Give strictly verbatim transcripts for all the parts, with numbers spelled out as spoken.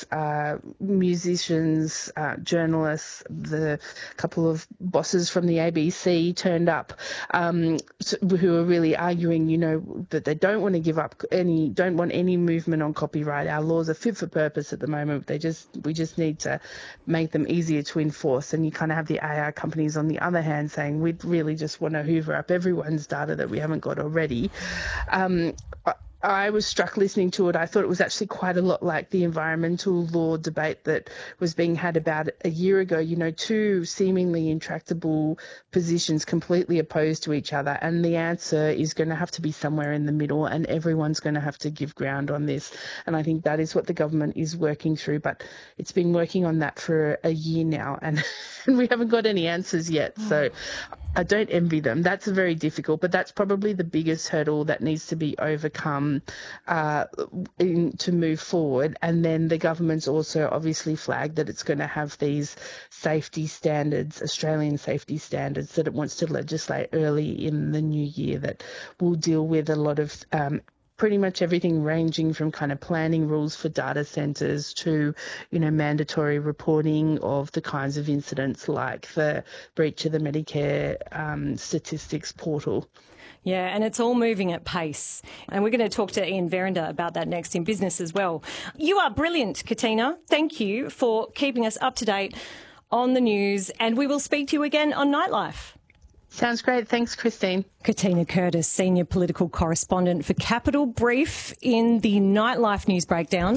actors, uh, musicians, uh, journalists, the couple of bosses from the A B C turned up, um, who are really arguing, you know, that they don't want to give up any, don't want any movement on copyright. Our laws are fit for purpose at the moment. They just, we just need to make them easier to enforce. And you kind of have the A I companies on the other hand saying, we really just want to hoover up everyone's data that we haven't got already. Um, I was struck listening to it. I thought it was actually quite a lot like the environmental law debate that was being had about a year ago. You know, two seemingly intractable positions completely opposed to each other. And the answer is going to have to be somewhere in the middle, and everyone's going to have to give ground on this. And I think that is what the government is working through. But it's been working on that for a year now, and, and we haven't got any answers yet. So I don't envy them. That's very difficult, but that's probably the biggest hurdle that needs to be overcome uh, in, to move forward. And then the government's also obviously flagged that it's going to have these safety standards, Australian safety standards, that it wants to legislate early in the new year that will deal with a lot of um, pretty much everything ranging from kind of planning rules for data centres to, you know, mandatory reporting of the kinds of incidents like the breach of the Medicare um, statistics portal. Yeah, and it's all moving at pace. And we're going to talk to Ian Verrinder about that next in business as well. You are brilliant, Katina. Thank you for keeping us up to date on the news, and we will speak to you again on Nightlife. Sounds great. Thanks, Christine. Katina Curtis, Senior Political Correspondent for Capital Brief in the Nightlife News Breakdown.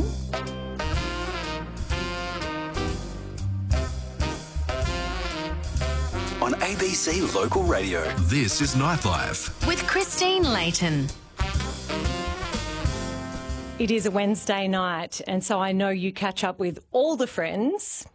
On A B C Local Radio, this is Nightlife with Christine Layton. It is a Wednesday night, and so I know you catch up with all the friends.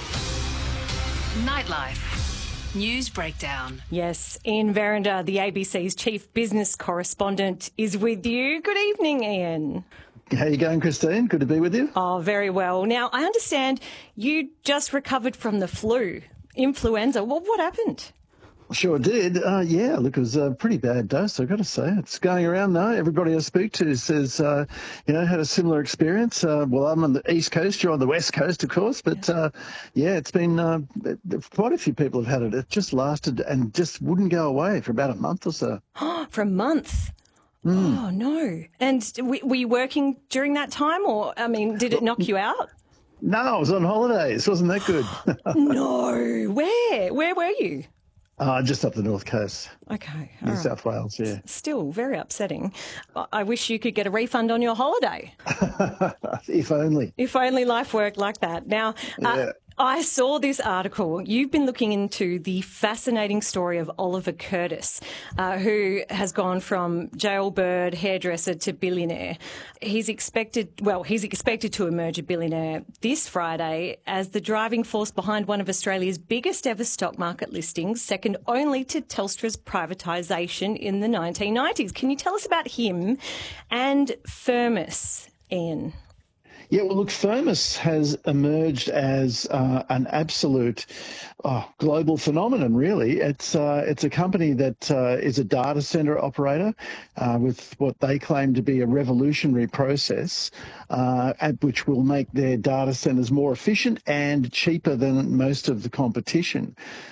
Nightlife News Breakdown. Yes, Ian Verrinder, the A B C's Chief Business Correspondent, is with you. Good evening, Ian. How you going, Christine? Good to be with you. Oh, very well. Now, I understand you just recovered from the flu. Influenza. Well, what happened? Sure did. Uh, yeah, look, it was a pretty bad dose, I've got to say. It's going around now. Everybody I speak to says, uh, you know, had a similar experience. Uh, well, I'm on the East Coast, you're on the West Coast, of course. But, uh, yeah, it's been uh, quite a few people have had it. It just lasted and just wouldn't go away for about a month or so. For a month? Mm. Oh, no. And were you working during that time, or, I mean, did it knock you out? No, I was on holidays. Wasn't that good? No. Where? Where were you? Uh, just up the North Coast. Okay. New right. South Wales, yeah. Still very upsetting. I wish you could get a refund on your holiday. If only. If only life worked like that. Now, yeah. uh, I saw this article. You've been looking into the fascinating story of Oliver Curtis, uh, who has gone from jailbird hairdresser to billionaire. He's expected, well, he's expected to emerge a billionaire this Friday as the driving force behind one of Australia's biggest ever stock market listings, second only to Telstra's privatisation in the nineteen nineties. Can you tell us about him and Firmus, Ian? Yeah, well, look, Firmus has emerged as uh, an absolute oh, global phenomenon, really. It's uh, it's a company that uh, is a data centre operator uh, with what they claim to be a revolutionary process, uh, at which will make their data centres more efficient and cheaper than most of the competition.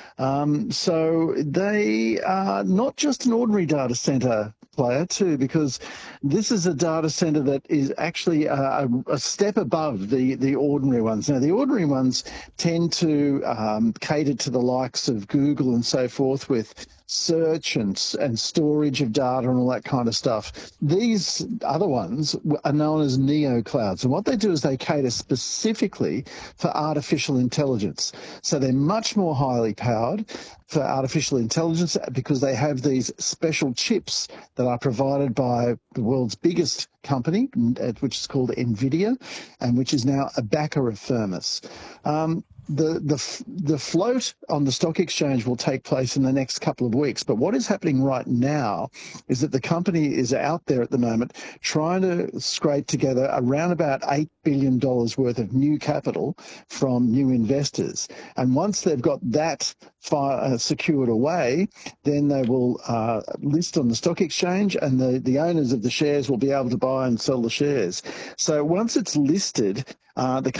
Um, so they are not just an ordinary data centre player too, because this is a data center that is actually a, a step above the, the ordinary ones. Now, the ordinary ones tend to um, cater to the likes of Google and so forth with search and, and storage of data and all that kind of stuff. These other ones are known as neoclouds, and what they do is they cater specifically for artificial intelligence. So they're much more highly powered for artificial intelligence because they have these special chips that are provided by the world's biggest company, which is called NVIDIA, and which is now a backer of Firmus. Um, The, the the float on the stock exchange will take place in the next couple of weeks. But what is happening right now is that the company is out there at the moment trying to scrape together around about eight billion dollars worth of new capital from new investors. And once they've got that fire, uh, secured away, then they will uh, list on the stock exchange, and the, the owners of the shares will be able to buy and sell the shares. So once it's listed, uh, the